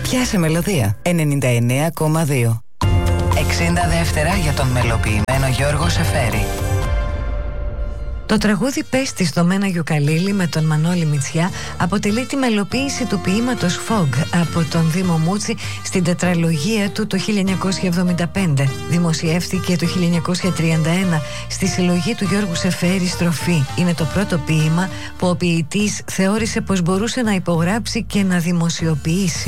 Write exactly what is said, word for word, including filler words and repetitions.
Πιάσε μελωδία ενενήντα εννέα κόμμα δύο. εξήντα δεύτερα για τον μελοποιημένο Γιώργο Σεφέρη. Το τραγούδι «Πες τη» στο Μένα Γιουκαλίλη με τον Μανώλη Μητσιά αποτελεί τη μελοποίηση του ποίηματος Fog από τον Δήμο Μούτσι στην τετραλογία του το χίλια εννιακόσια εβδομήντα πέντε. Δημοσιεύτηκε το χίλια εννιακόσια τριάντα ένα στη συλλογή του Γιώργου Σεφέρη «Στροφή». Είναι το πρώτο ποίημα που ο ποιητής θεώρησε πως μπορούσε να υπογράψει και να δημοσιοποιήσει.